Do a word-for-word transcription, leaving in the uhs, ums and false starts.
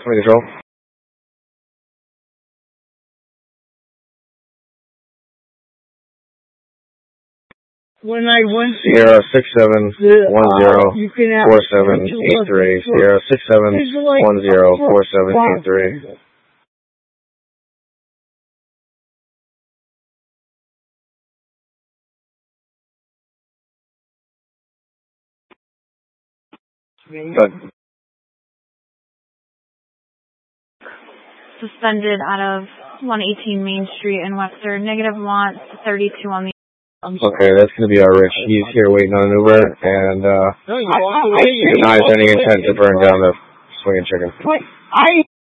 twenty control. When I went Sierra six seven one zero uh, you can have four seven eight three. Sierra six seven one zero four seven eight three. Good. Suspended out of one eighteen Main Street in Webster. Negative launch thirty-two on the... Okay, that's going to be our Rich. He's here waiting on an Uber, and uh, I, I, I, denies any intent to burn down the swinging chicken. I